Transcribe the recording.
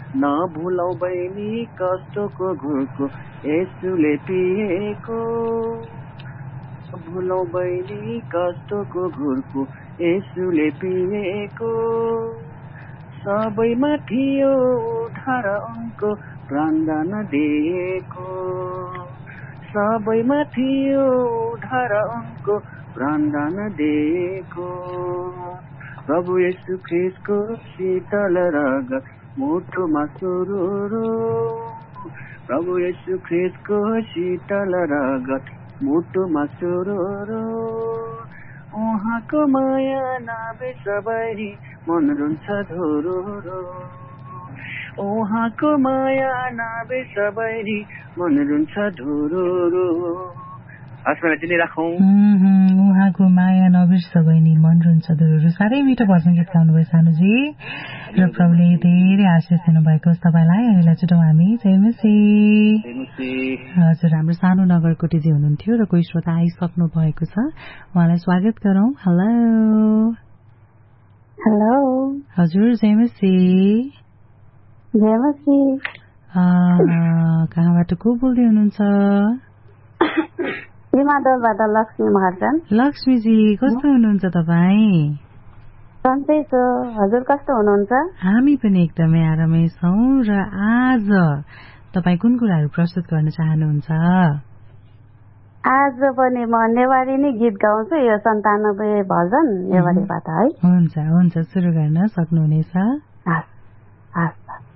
नभुलौ बहिनी कष्टको घुरको यसुले पिएको भुलौ बहिनी कष्टको घुरको यसुले पिएको सबैमा थियो उधार उनको प्राणदान दिएको सबैमा थियो उधार उनको प्राणदान दिएको प्रभु येशू ख्रीष्टको शीतल रगत मुटुमा सुरुरु प्रभु येशू ख्रीष्टको शीतल रगत मुटुमा सुरुरु उहाँको माया नबिर्सबरी मन रुन्छ धुरुरु उहाँको माया नबिर्सबरी मन रुन्छ धुरुरु आसमान चाहिँ राखौं उहाँको माया नबिर्सबै नि मन रुन्छ धुरुरु साह्रै मिठो भजन गीत गाउनुभयो सानुजी र प्रभुले धेरै आशिष दिनुभएको तपाईँलाई अहिलेलाई छुटौँ हामी जय मसीह हजुर हाम्रो सानो नगरकोटीजी हुनुहुन्थ्यो र कोही श्रोता आइसक्नु भएको छ उहाँलाई स्वागत गरौँ हेलो हेलो हजुर जय मसीह कहाँबाट को बोल्दै हुनुहुन्छ विमादबाट लक्ष्मी महर्जन लक्ष्मीजी कस्तो हुनुहुन्छ तपाईँ सन्चै छु हजुर कस्तो हुनुहुन्छ हामी पनि एकदमै आरामै छौं र आज तपाईँ कुन कुराहरू प्रस्तुत गर्न चाहनुहुन्छ आज पनि म नेवारी नै गीत गाउँछु यो 97 भजन नेवारीबाट है हुन्छ सुरु गर्न सक्नुहुनेछ हस्